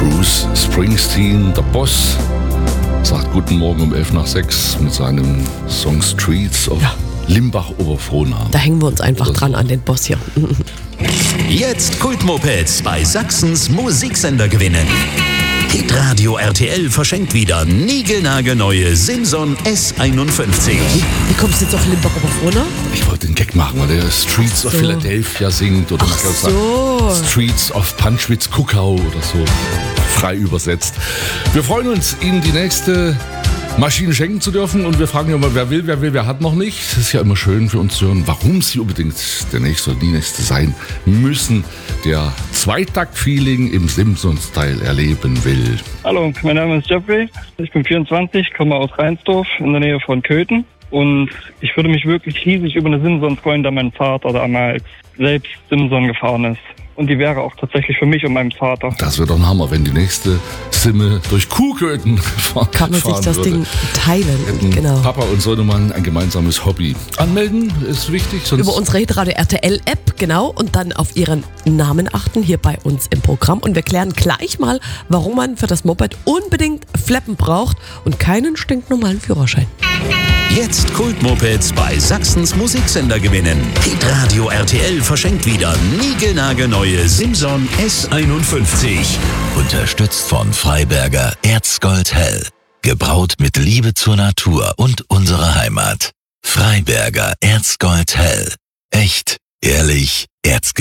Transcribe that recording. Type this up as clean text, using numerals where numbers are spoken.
Bruce Springsteen, der Boss, sagt Guten Morgen um 11 nach 6 mit seinem Song Streets of Limbach-Oberfrohna. Da hängen wir uns einfach dran an den Boss hier. Jetzt Kultmopeds bei Sachsens Musiksender gewinnen. Hitradio RTL verschenkt wieder niegelnagelneue Simson S51. Wie kommst du jetzt auf Limbach-Oberfrohna? Ich wollte den Gag machen, weil der Streets of Philadelphia singt oder man kann sagen Streets of Panschwitz-Kuckau oder so. Frei übersetzt. Wir freuen uns, Ihnen die nächste Maschine schenken zu dürfen und wir fragen ja immer, wer will, wer hat noch nicht. Es ist ja immer schön für uns zu hören, warum Sie unbedingt der Nächste oder die Nächste sein müssen, der Zweitakt-Feeling im Simpsons-Style erleben will. Hallo, mein Name ist Jeffrey, ich bin 24, komme aus Reinsdorf in der Nähe von Köthen und ich würde mich wirklich riesig über eine Simson freuen, da mein Vater damals selbst Simson gefahren ist. Und die wäre auch tatsächlich für mich und meinen Vater. Das wäre doch ein Hammer, wenn die nächste Simme durch Kuhköthen fahren würde. Kann man sich das Ding teilen. Genau. Papa und Sohnemann ein gemeinsames Hobby. Anmelden ist wichtig. Sonst Über unsere Hitradio RTL-App, genau. Und dann auf Ihren Namen achten, hier bei uns im Programm. Und wir klären gleich mal, warum man für das Moped unbedingt Fleppen braucht und keinen stinknormalen Führerschein. Jetzt Kultmopeds bei Sachsens Musiksender gewinnen. Hitradio RTL verschenkt wieder niegelnagelneue Simson S51. Unterstützt von Freiberger Erzgold Hell. Gebraut mit Liebe zur Natur und unserer Heimat. Freiberger Erzgold Hell. Echt, ehrlich, Erzgold.